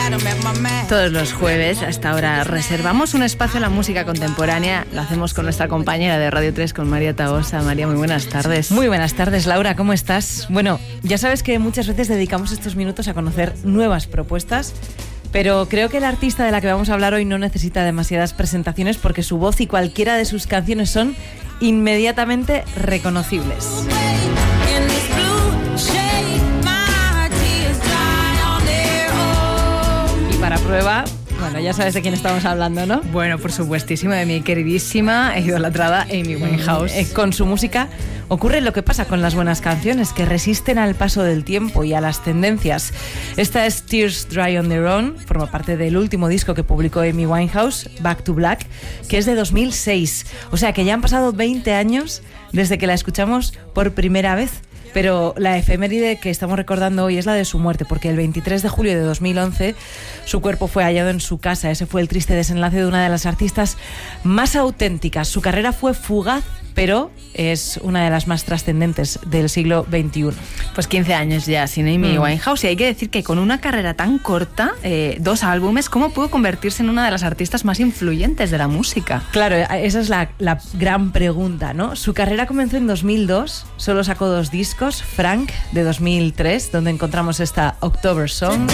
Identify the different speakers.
Speaker 1: Todos los jueves, hasta ahora, reservamos un espacio a la música contemporánea. Lo hacemos con nuestra compañera de Radio 3, con María Tahosa. María, muy buenas tardes.
Speaker 2: Muy buenas tardes, Laura, ¿cómo estás? Bueno, ya sabes que muchas veces dedicamos estos minutos a conocer nuevas propuestas, pero creo que la artista de la que vamos a hablar hoy no necesita demasiadas presentaciones porque su voz y cualquiera de sus canciones son inmediatamente reconocibles. Para prueba, bueno, ya sabes de quién estamos hablando, ¿no?
Speaker 1: Bueno, por supuestísimo, de mi queridísima e idolatrada Amy Winehouse.
Speaker 2: Con su música ocurre lo que pasa con las buenas canciones, que resisten al paso del tiempo y a las tendencias. Esta es Tears Dry on Their Own, forma parte del último disco que publicó Amy Winehouse, Back to Black, que es de 2006. O sea que ya han pasado 20 años desde que la escuchamos por primera vez. Pero la efeméride que estamos recordando hoy es la de su muerte, porque el 23 de julio de 2011 su cuerpo fue hallado en su casa. Ese fue el triste desenlace de una de las artistas más auténticas. Su carrera fue fugaz, pero es una de las más trascendentes del siglo XXI.
Speaker 1: Pues 15 años ya sin Amy Winehouse, y hay que decir que con una carrera tan corta, 2 álbumes, ¿cómo pudo convertirse en una de las artistas más influyentes de la música?
Speaker 2: Claro, esa es la gran pregunta, ¿no? Su carrera comenzó en 2002, solo sacó 2 discos, Frank, de 2003, donde encontramos esta October Song.